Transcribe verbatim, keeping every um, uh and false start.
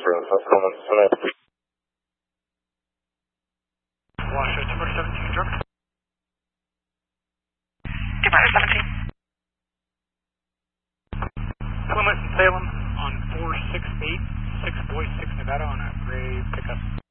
conference. That's Coleman Smith. Washington, number seventeen, drunk. Number seventeen. Plymouth and Salem on four six eight, six Boy six Nevada on a gray pickup.